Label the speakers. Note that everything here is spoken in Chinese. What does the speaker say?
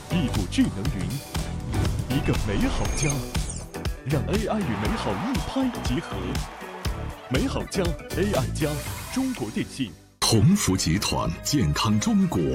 Speaker 1: 一股智能云，一个美好家，让 AI 与美好一拍即合。美好家 AI 加，中国电信。
Speaker 2: 鸿福集团，健康中国